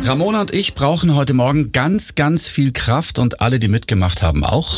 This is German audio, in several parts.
Ramona und ich brauchen heute Morgen ganz, ganz viel Kraft und alle, die mitgemacht haben, auch.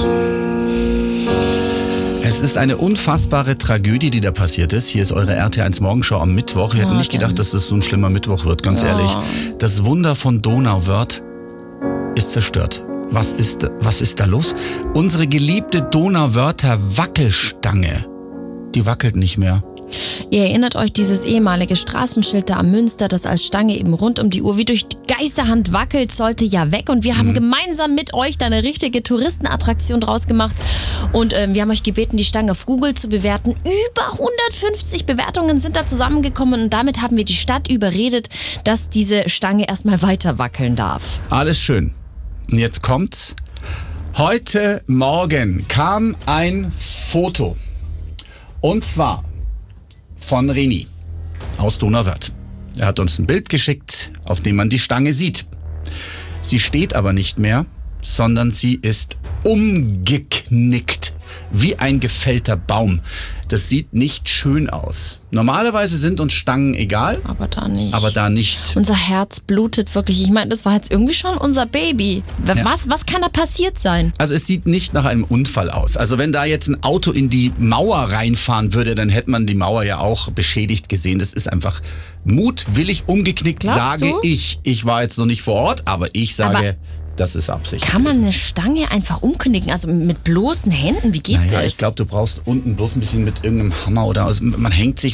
Es ist eine unfassbare Tragödie, die da passiert ist. Hier ist eure RT1 Morgenshow am Mittwoch. Wir hätten nicht gedacht, dass das so ein schlimmer Mittwoch wird, ganz ehrlich. Das Wunder von Donauwörth ist zerstört. Was ist da los? Unsere geliebte Donauwörther Wackelstange, die wackelt nicht mehr. Ihr erinnert euch, dieses ehemalige Straßenschild da am Münster, das als Stange eben rund um die Uhr wie durch die Geisterhand wackelt, sollte ja weg. Und wir haben gemeinsam mit euch da eine richtige Touristenattraktion draus gemacht. Und wir haben euch gebeten, die Stange auf Google zu bewerten. Über 150 Bewertungen sind da zusammengekommen und damit haben wir die Stadt überredet, dass diese Stange erstmal weiter wackeln darf. Alles schön. Und jetzt kommt's. Heute Morgen kam ein Foto. Und zwar von Reni aus Donauwörth. Er hat uns ein Bild geschickt, auf dem man die Stange sieht. Sie steht aber nicht mehr, sondern sie ist umgeknickt, wie ein gefällter Baum. Das sieht nicht schön aus. Normalerweise sind uns Stangen egal. Aber da nicht. Aber da nicht. Unser Herz blutet wirklich. Ich meine, das war jetzt irgendwie schon unser Baby. Was kann da passiert sein? Also es sieht nicht nach einem Unfall aus. Also wenn da jetzt ein Auto in die Mauer reinfahren würde, dann hätte man die Mauer ja auch beschädigt gesehen. Das ist einfach mutwillig umgeknickt, Glaubst sage du? ich. Ich war jetzt noch nicht vor Ort, aber ich sage, das ist Absicht. Kann man gewesen. eine Stange einfach umknicken? Also mit bloßen Händen? Wie geht Naja, das? ich glaube, du brauchst unten bloß ein bisschen mit irgendeinem Hammer oder man hängt sich